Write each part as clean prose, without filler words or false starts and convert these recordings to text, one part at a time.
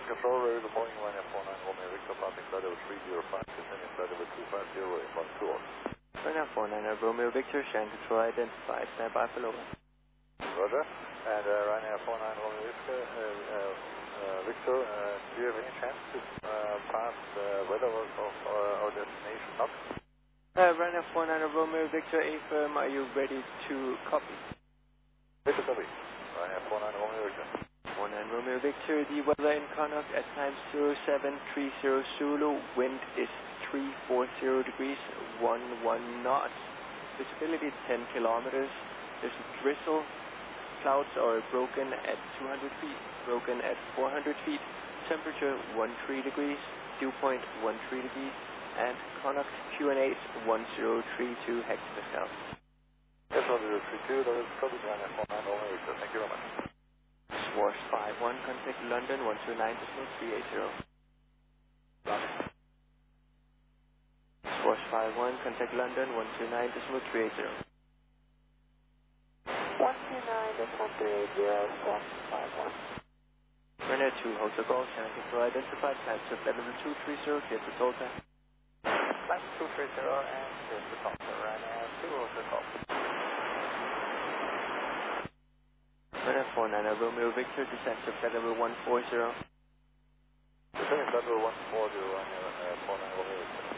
Control, ready to Boeing 1F49 Romeo Victor, passing flight level 305, descending flight level 250 in 120. 1F49 Romeo Victor, Shannon Control identified, stand by for lower. Roger. And Ryanair 49 Romeo Victor, do you have any chance to pass the weather of our destination NOC? Ryanair 49 Romeo Victor, A firm, are you ready to copy? Ready to copy. Ryanair 49 Romeo Victor. 49 Romeo Victor, the weather in Connaught at times 0730 Zulu, wind is 340 degrees, 11 knots, visibility 10 kilometers, there's a drizzle, clouds are broken at 200 feet, broken at 400 feet, temperature 13 degrees, dew point 13 degrees, and Connaught QNH 1032 hectopascal. Yes, 1032, that is copy, Ryanair 49 Romeo Victor, thank you very much. Swash 51, contact London 129.380. Swash 51, contact London 129.380. 129.380, Swash 51. Ryanair 2, Hotel Golf, Shannon Control identified, flights of level 230, clear to Tulsa. Flight 230 and clear to Tulsa, Ryanair 2, Hotel Golf. Ryanair 49 Romeo Victor, descent to flight level 140. Descending flight level 140, Ryanair 49 Romeo Victor.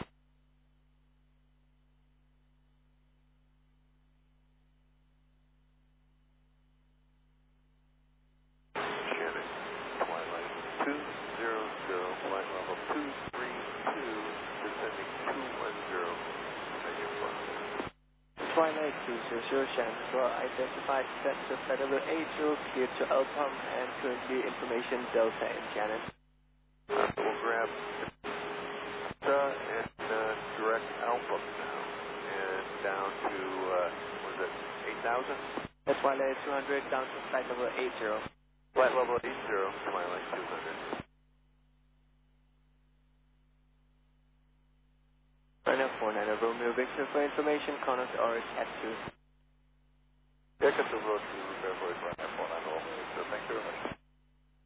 Shannon, Twilight 200, flight level 232, descending 210, negative 1. Twilight 200, Shannon Control identified, descent to flight level 80, cleared to Alpam, and currently information Delta in Shannon. We'll grab and direct Alpha now, and down to, what is it, 8,000? That's Twilight 200, down to flight level 80. Flight level 80, Twilight 200. Ryanair 49 Romeo Victor, for information, Connaught RS at 2. Yeah, control road to Fairport, Ryanair 49 Romeo Victor, thank you very much.